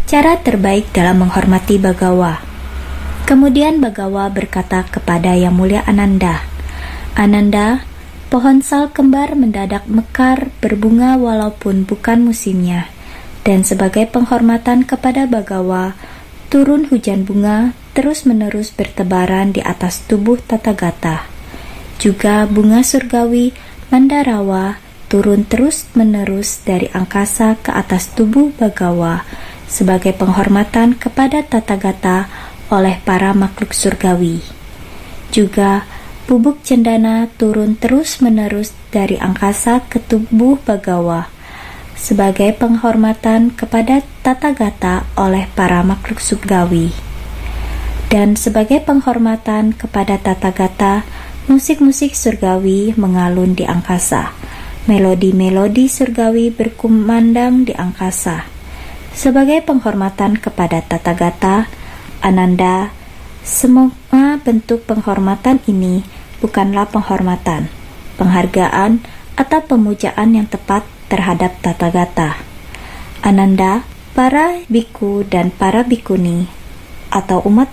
Cara terbaik dalam menghormati Bagawa. Kemudian Bagawa berkata kepada Yang Mulia Ananda, "Ananda, pohon sal kembar mendadak mekar berbunga walaupun bukan musimnya. Dan sebagai penghormatan kepada Bagawa, turun hujan bunga terus-menerus bertebaran di atas tubuh Tathagata. Juga bunga surgawi Mandarawa turun terus-menerus dari angkasa ke atas tubuh Bagawa sebagai penghormatan kepada Tathagata oleh para makhluk surgawi. Juga bubuk cendana turun terus-menerus dari angkasa ke tubuh Bagawa sebagai penghormatan kepada Tathagata oleh para makhluk surgawi. Dan sebagai penghormatan kepada Tathagata, musik-musik surgawi mengalun di angkasa. Melodi-melodi surgawi berkumandang di angkasa. Sebagai penghormatan kepada Tathagata, Ananda, semua bentuk penghormatan ini bukanlah penghormatan, penghargaan, atau pemujaan yang tepat terhadap Tathagata. Ananda, para biku dan para bikuni, atau umat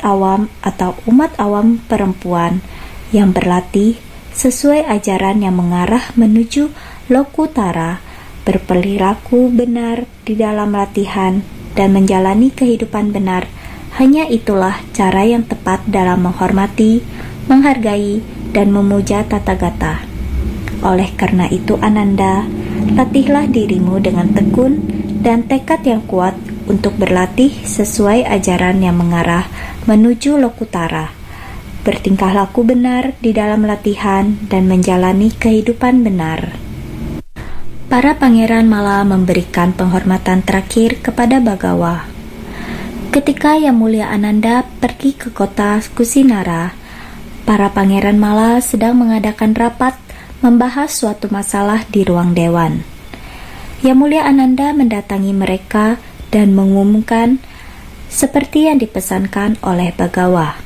awam perempuan yang berlatih sesuai ajaran yang mengarah menuju Lokutara, berperilaku benar di dalam latihan dan menjalani kehidupan benar, hanya itulah cara yang tepat dalam menghormati, menghargai, dan memuja Tathagata. Oleh karena itu Ananda, latihlah dirimu dengan tekun dan tekad yang kuat untuk berlatih sesuai ajaran yang mengarah menuju Lokutara, bertingkah laku benar di dalam latihan dan menjalani kehidupan benar. Para pangeran Mala memberikan penghormatan terakhir kepada Bagawa. Ketika Yang Mulia Ananda pergi ke kota Kusinara, para pangeran Mala sedang mengadakan rapat membahas suatu masalah di ruang dewan. Yang Mulia Ananda mendatangi mereka dan mengumumkan seperti yang dipesankan oleh Bagawa.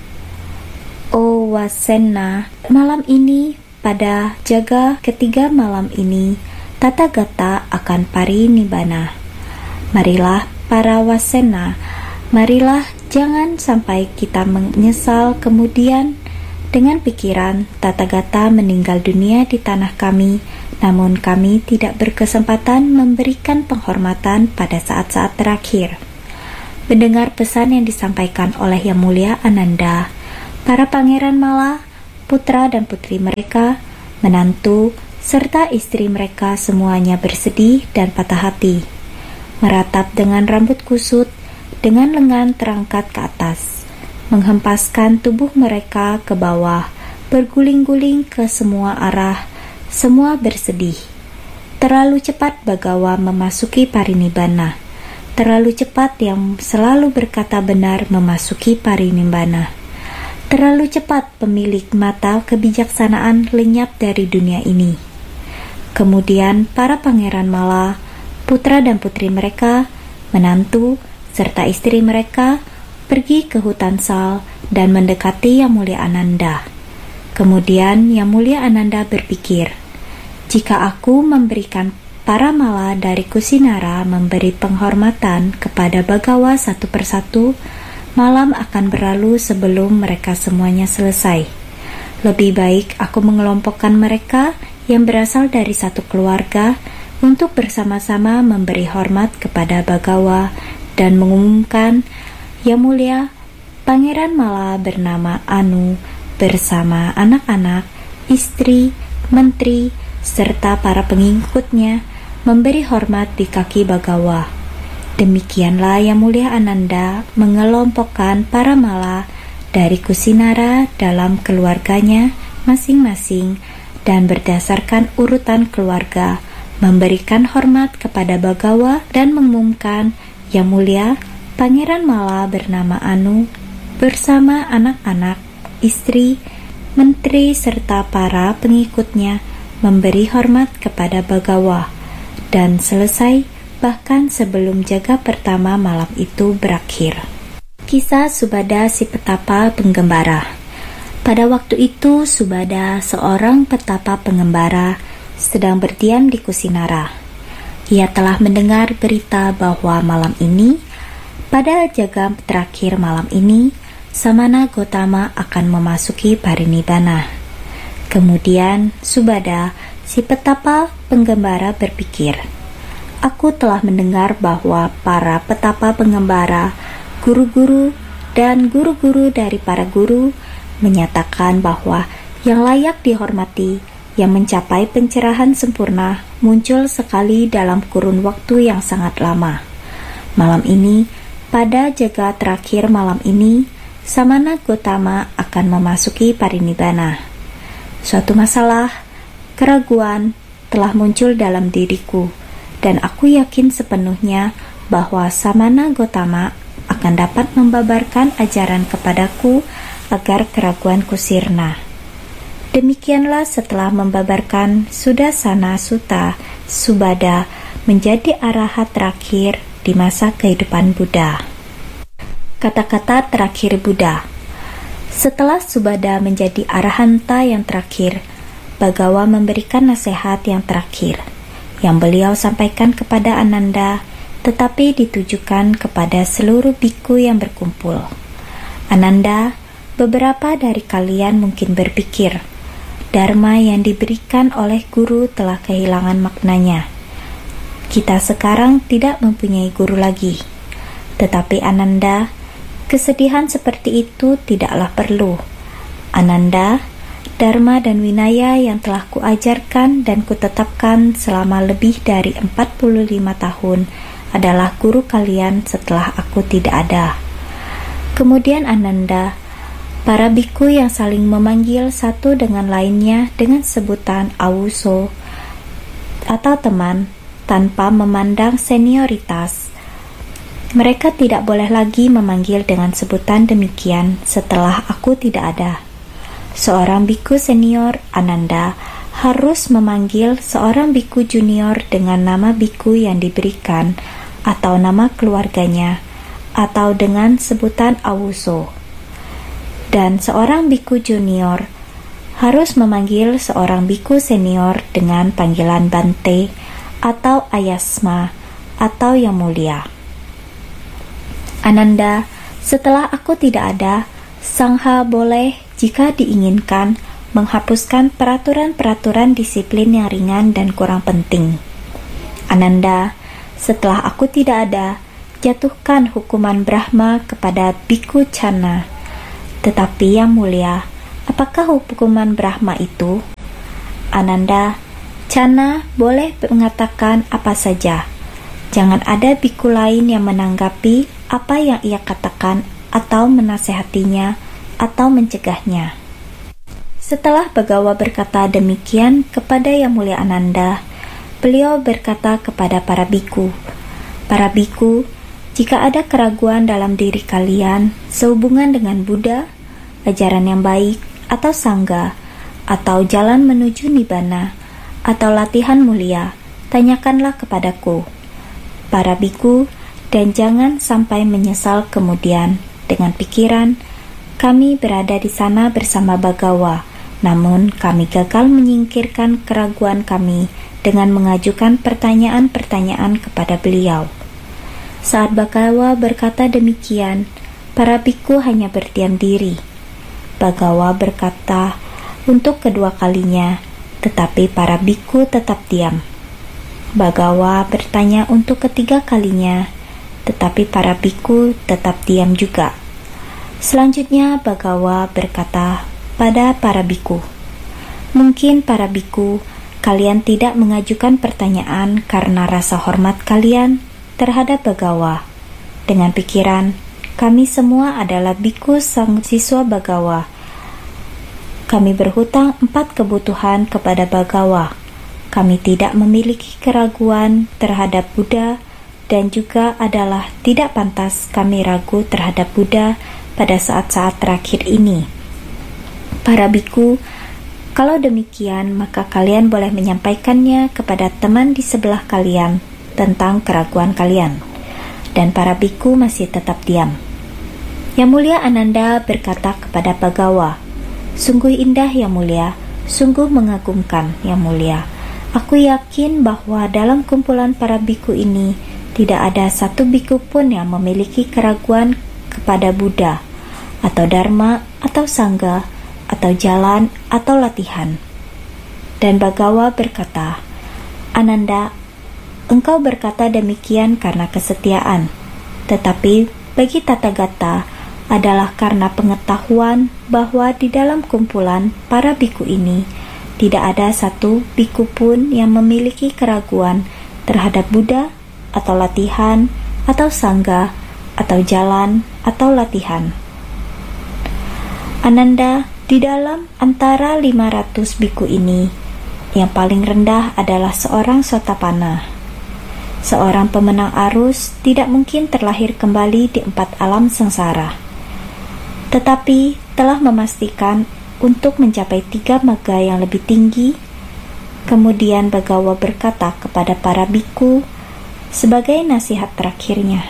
"O Wasenna, malam ini pada jaga ketiga malam ini Tathagata akan parinibbana. Marilah para Wasenna, marilah jangan sampai kita menyesal kemudian dengan pikiran Tathagata meninggal dunia di tanah kami, namun kami tidak berkesempatan memberikan penghormatan pada saat-saat terakhir." Mendengar pesan yang disampaikan oleh Yang Mulia Ananda, para pangeran Mala, putra dan putri mereka, menantu, serta istri mereka semuanya bersedih dan patah hati, meratap dengan rambut kusut, dengan lengan terangkat ke atas, menghempaskan tubuh mereka ke bawah, berguling-guling ke semua arah, semua bersedih. Terlalu cepat Bagawa memasuki parinibbana, terlalu cepat yang selalu berkata benar memasuki parinibbana. Terlalu cepat pemilik mata kebijaksanaan lenyap dari dunia ini. Kemudian para pangeran Mala, putra dan putri mereka, menantu, serta istri mereka pergi ke hutan sal dan mendekati Yang Mulia Ananda. Kemudian Yang Mulia Ananda berpikir, "Jika aku memberikan para Mala dari Kusinara memberi penghormatan kepada Bagawa satu persatu, malam akan berlalu sebelum mereka semuanya selesai. Lebih baik aku mengelompokkan mereka yang berasal dari satu keluarga untuk bersama-sama memberi hormat kepada Bagawa dan mengumumkan, Yang Mulia, Pangeran Mala bernama Anu bersama anak-anak, istri, menteri, serta para pengikutnya memberi hormat di kaki Bagawa." Demikianlah Yang Mulia Ananda mengelompokkan para Mala dari Kusinara dalam keluarganya masing-masing dan berdasarkan urutan keluarga memberikan hormat kepada Bagawa dan mengumumkan, Yang Mulia, Pangeran Mala bernama Anu bersama anak-anak, istri, menteri serta para pengikutnya memberi hormat kepada Bagawa, dan selesai bahkan sebelum jaga pertama malam itu berakhir. Kisah Subada si petapa penggembara. Pada waktu itu Subada, seorang petapa pengembara, sedang berdiam di Kusinara. Ia telah mendengar berita bahwa malam ini Pada jaga terakhir malam ini, Samana Gotama akan memasuki parinibbana. Kemudian Subada, si petapa penggembara berpikir, aku telah mendengar bahwa para petapa penggembara, guru-guru dan guru-guru dari para guru menyatakan bahwa yang layak dihormati, yang mencapai pencerahan sempurna muncul sekali dalam kurun waktu yang sangat lama. Malam ini, pada jaga terakhir malam ini, Samana Gotama akan memasuki parinibbana. Suatu masalah, keraguan telah muncul dalam diriku, dan aku yakin sepenuhnya bahwa Samana Gotama akan dapat membabarkan ajaran kepadaku agar keraguanku sirna. Demikianlah setelah membabarkan Sudassana Sutta, Subada menjadi arahat terakhir di masa kehidupan Buddha. Kata-kata terakhir Buddha. Setelah Subada menjadi arahanta yang terakhir, Bagawa memberikan nasihat yang terakhir, yang beliau sampaikan kepada Ananda, tetapi ditujukan kepada seluruh biku yang berkumpul. Ananda, beberapa dari kalian mungkin berpikir, Dharma yang diberikan oleh guru telah kehilangan maknanya. Kita sekarang tidak mempunyai guru lagi. Tetapi Ananda, kesedihan seperti itu tidaklah perlu. Ananda, Dharma dan Winaya yang telah kuajarkan dan kutetapkan selama lebih dari 45 tahun adalah guru kalian setelah aku tidak ada. Kemudian Ananda, para biku yang saling memanggil satu dengan lainnya dengan sebutan awuso atau teman tanpa memandang senioritas. Mereka tidak boleh lagi memanggil dengan sebutan demikian setelah aku tidak ada. Seorang biku senior, Ananda, harus memanggil seorang biku junior dengan nama biku yang diberikan atau nama keluarganya atau dengan sebutan awuso. Dan seorang biku junior harus memanggil seorang biku senior dengan panggilan Bante atau Ayasma atau yang mulia. Ananda, setelah aku tidak ada, Sangha boleh jika diinginkan menghapuskan peraturan-peraturan disiplin yang ringan dan kurang penting. Ananda, setelah aku tidak ada, jatuhkan hukuman Brahma kepada biku Channa. Tetapi yang mulia, apakah hukuman Brahma itu? Ananda, Channa boleh mengatakan apa saja. Jangan ada biku lain yang menanggapi apa yang ia katakan atau menasehatinya atau mencegahnya. Setelah Bagawa berkata demikian kepada Yang Mulia Ananda, beliau berkata kepada para biku, para biku, jika ada keraguan dalam diri kalian sehubungan dengan Buddha, ajaran yang baik, atau Sangha, atau jalan menuju Nibbana, atau latihan mulia, tanyakanlah kepadaku, para biku, dan jangan sampai menyesal kemudian dengan pikiran, kami berada di sana bersama Bagawa, namun kami gagal menyingkirkan keraguan kami dengan mengajukan pertanyaan-pertanyaan kepada beliau. Saat Bagawa berkata demikian, para biku hanya berdiam diri. Bagawa berkata untuk kedua kalinya, tetapi para biku tetap diam. Bagawa bertanya untuk ketiga kalinya, tetapi para biku tetap diam juga. Selanjutnya Bagawa berkata pada para biku, mungkin para biku, kalian tidak mengajukan pertanyaan karena rasa hormat kalian terhadap Bagawa. Dengan pikiran, kami semua adalah biku sang siswa Bagawa. Kami berhutang 4 kebutuhan kepada Bagawa. Kami tidak memiliki keraguan terhadap Buddha dan juga adalah tidak pantas kami ragu terhadap Buddha pada saat-saat terakhir ini. Para biku, kalau demikian maka kalian boleh menyampaikannya kepada teman di sebelah kalian tentang keraguan kalian. Dan para biku masih tetap diam. Yang Mulia Ananda berkata kepada Bagawa, sungguh indah Yang Mulia, sungguh mengagumkan Yang Mulia. Aku yakin bahwa dalam kumpulan para biku ini tidak ada satu biku pun yang memiliki keraguan kepada Buddha, atau Dharma, atau Sangha, atau jalan, atau latihan. Dan Bagawa berkata, Ananda, engkau berkata demikian karena kesetiaan, tetapi bagi Tathagata adalah karena pengetahuan bahwa di dalam kumpulan para biku ini tidak ada satu biku pun yang memiliki keraguan terhadap Buddha, atau latihan, atau Sangha, atau jalan, atau latihan. Ananda, di dalam antara 500 biku ini, yang paling rendah adalah seorang Sotapanna. Seorang pemenang arus tidak mungkin terlahir kembali di 4 alam sengsara, tetapi telah memastikan untuk mencapai 3 marga yang lebih tinggi. Kemudian Bagawa berkata kepada para biku sebagai nasihat terakhirnya,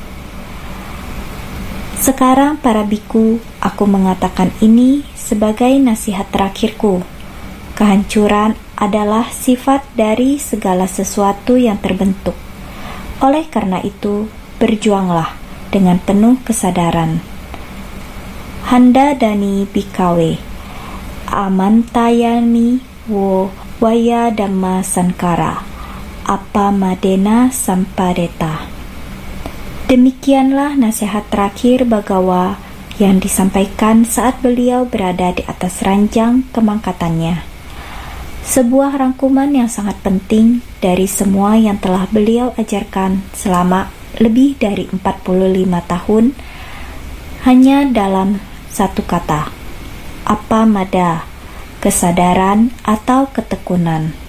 sekarang para biku, aku mengatakan ini sebagai nasihat terakhirku. Kehancuran adalah sifat dari segala sesuatu yang terbentuk. Oleh karena itu, berjuanglah dengan penuh kesadaran. Handa Dani Bikawe Amantayani wo Waya Dhamma Sankara Apa Madena Sampadeta. Demikianlah nasihat terakhir Bagawa yang disampaikan saat beliau berada di atas ranjang kemangkatannya. Sebuah rangkuman yang sangat penting dari semua yang telah beliau ajarkan selama lebih dari 45 tahun, hanya dalam satu kata, apa mada, kesadaran atau ketekunan.